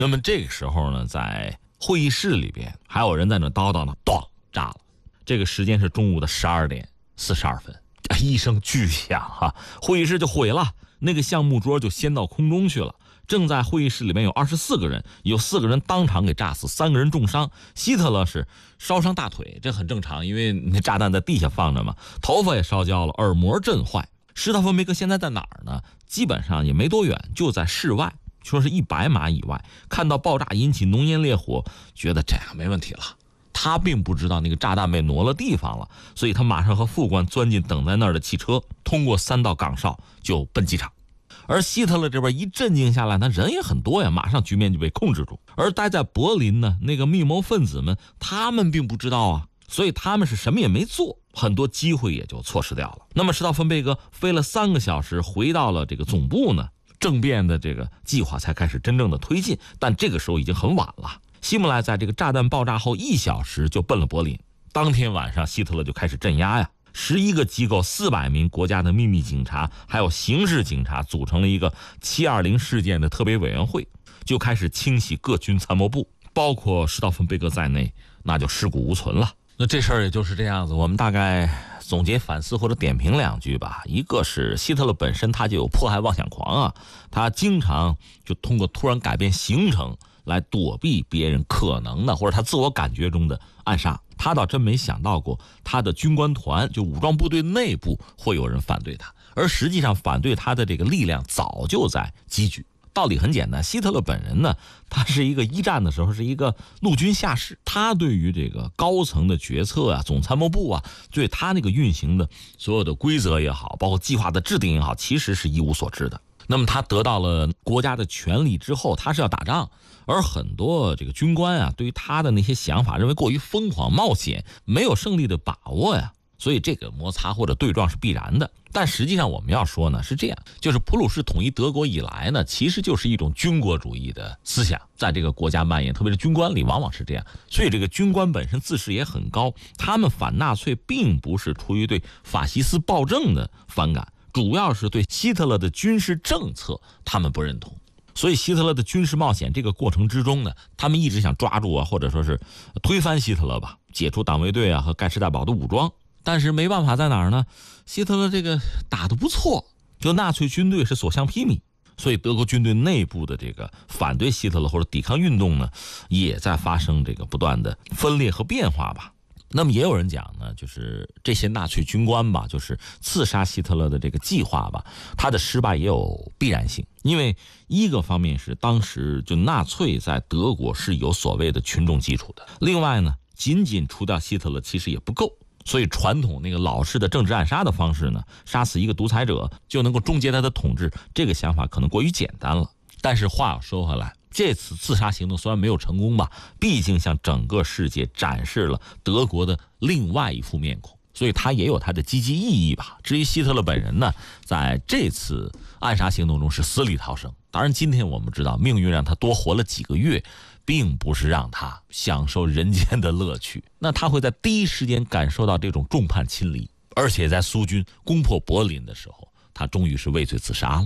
那么这个时候呢，在会议室里边还有人在那叨叨呢，咚，炸了。这个时间是中午的12点42分，一声巨响啊，会议室就毁了，那个橡木桌就掀到空中去了。正在会议室里面有24个人，有4个人当场给炸死，3个人重伤。希特勒是烧伤大腿，这很正常，因为那炸弹在地下放着嘛，头发也烧焦了，耳膜震坏。施塔芬贝格现在在哪儿呢？基本上也没多远，就在室外，说是100码以外。看到爆炸引起浓烟烈火，觉得这样没问题了。他并不知道那个炸弹被挪了地方了，所以他马上和副官钻进等在那儿的汽车，通过3道岗哨就奔机场。而希特勒这边一镇静下来，那人也很多呀，马上局面就被控制住。而待在柏林呢，那个密谋分子们，他们并不知道啊，所以他们是什么也没做，很多机会也就错失掉了。那么施塔芬贝格飞了3个小时回到了这个总部呢，政变的这个计划才开始真正的推进，但这个时候已经很晚了。希姆莱在这个炸弹爆炸后1小时就奔了柏林，当天晚上希特勒就开始镇压呀。11个机构，400名国家的秘密警察还有刑事警察组成了一个720事件的特别委员会，就开始清洗各军参谋部，包括施塔芬贝格在内，那就尸骨无存了。那这事儿也就是这样子，我们大概总结反思或者点评2句吧。一个是希特勒本身他就有迫害妄想狂啊，他经常就通过突然改变行程来躲避别人可能的或者他自我感觉中的暗杀。他倒真没想到过他的军官团就武装部队内部会有人反对他，而实际上反对他的这个力量早就在积聚。道理很简单，希特勒本人呢，他是一个一战的时候是一个陆军下士，他对于这个高层的决策啊，总参谋部啊，对他那个运行的所有的规则也好，包括计划的制定也好，其实是一无所知的。那么他得到了国家的权力之后，他是要打仗，而很多这个军官啊，对于他的那些想法认为过于疯狂冒险，没有胜利的把握呀，所以这个摩擦或者对撞是必然的。但实际上我们要说呢，是这样，就是普鲁士统一德国以来呢，其实就是一种军国主义的思想在这个国家蔓延，特别是军官里往往是这样。所以这个军官本身自视也很高，他们反纳粹并不是出于对法西斯暴政的反感，主要是对希特勒的军事政策他们不认同。所以希特勒的军事冒险这个过程之中呢，他们一直想抓住啊，或者说是推翻希特勒吧，解除党卫队啊和盖世太保的武装。但是没办法在哪儿呢？希特勒这个打得不错，就纳粹军队是所向披靡，所以德国军队内部的这个反对希特勒或者抵抗运动呢，也在发生这个不断的分裂和变化吧。那么也有人讲呢，就是这些纳粹军官吧，就是刺杀希特勒的这个计划吧，他的失败也有必然性。因为一个方面是当时就纳粹在德国是有所谓的群众基础的，另外呢，仅仅除掉希特勒其实也不够，所以传统那个老式的政治暗杀的方式呢，杀死一个独裁者就能够终结他的统治，这个想法可能过于简单了。但是话要说回来，这次自杀行动虽然没有成功吧，毕竟向整个世界展示了德国的另外一副面孔，所以它也有它的积极意义吧。至于希特勒本人呢，在这次暗杀行动中是死里逃生。当然今天我们知道命运让他多活了几个月，并不是让他享受人间的乐趣，那他会在第一时间感受到这种众叛亲离，而且在苏军攻破柏林的时候，他终于是畏罪自杀了。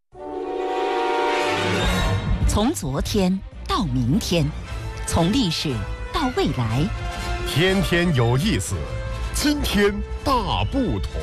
从昨天到明天，从历史到未来， 天天有意思，今天大不同。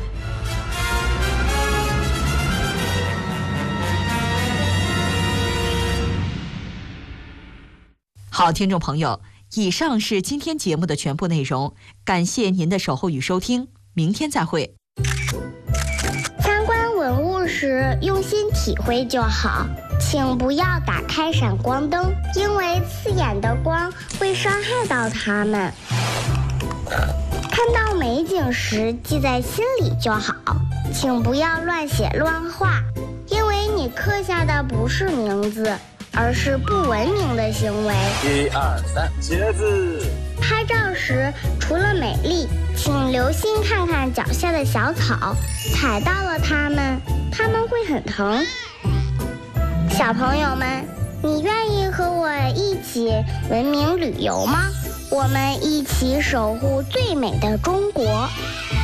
好，听众朋友，以上是今天节目的全部内容，感谢您的守候与收听，明天再会。 参观文物时用心体会就好，请不要打开闪光灯，因为刺眼的光会伤害到它们。看到美景时记在心里就好，请不要乱写乱画，因为你刻下的不是名字，而是不文明的行为。 1、2、3，茄子。 拍照时除了美丽，请留心看看脚下的小草，踩到了它们会很疼。小朋友们，你愿意和我一起文明旅游吗？我们一起守护最美的中国。